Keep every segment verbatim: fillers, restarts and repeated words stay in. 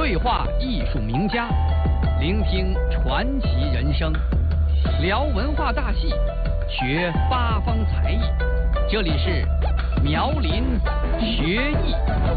对话艺术名家，聆听传奇人生，聊文化大戏，学八方才艺。这里是苗林学艺。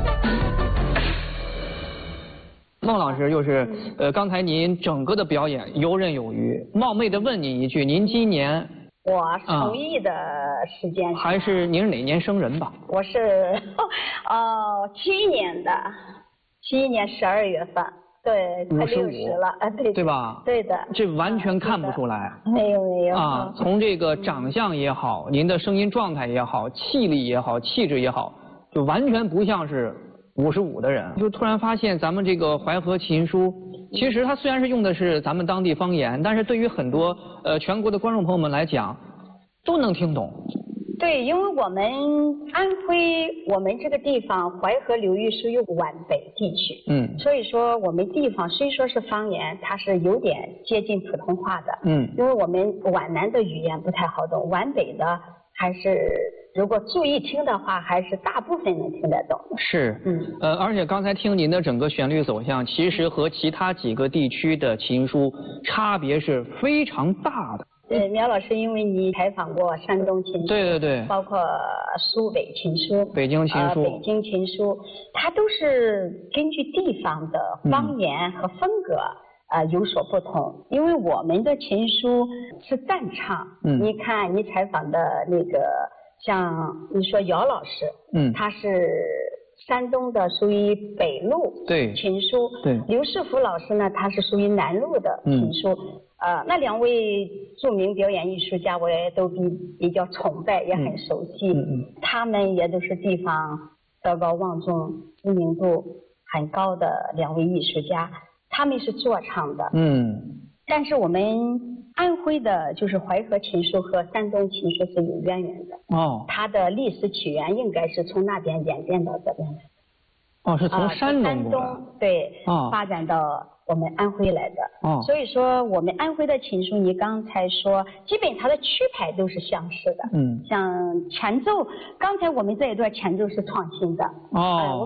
孟老师，就是呃，刚才您整个的表演游刃有余。冒昧的问您一句，您今年？ 我从艺的时间、啊、 还是您是哪年生人吧？ 我是哦七一年的，七一年十二月份，对，快六十了，啊，对对吧？ 对的， 这完全看不出来。 没有没有啊，从这个长相也好，您的声音状态也好，气力也好，气质也好，就完全不像是五十五的人。就突然发现咱们这个淮河琴书。其实它虽然是用的是咱们当地方言，但是对于很多呃全国的观众朋友们来讲，都能听懂。 对，因为我们安徽我们这个地方淮河流域属于皖北地区，嗯，所以说我们地方虽说是方言，它是有点接近普通话的，嗯，因为我们皖南的语言不太好懂，皖北的还是。如果注意听的话，还是大部分能听得懂。 是，嗯，呃，而且刚才听您的整个旋律走向，其实和其他几个地区的琴书差别是非常大的。 对，苗老师，因为你采访过山东琴书， 对对对， 包括苏北琴书、 北京琴书、 呃、北京琴书，它都是根据地方的方言和风格。嗯呃，有所不同，因为我们的琴书是赞唱。嗯，你看你采访的那个，像你说姚老师，嗯，他是山东的，属于北路对琴书。对，刘世福老师呢，他是属于南路的琴书。嗯、呃，那两位著名表演艺术家，我也都比比较崇拜，也很熟悉。嗯嗯，他们也都是地方德高望重、知名度很高的两位艺术家。他们是做唱的，嗯，但是我们安徽的，就是淮河琴书和山东琴书是有渊源的。哦，它的历史起源应该是从那边演变到这边来。 哦，是从山东、呃、 山东对、哦，发展到我们安徽来的。哦，所以说我们安徽的琴书，你刚才说，基本它的曲牌都是相似的。嗯，像前奏，刚才我们这一段前奏是创新的。哦。呃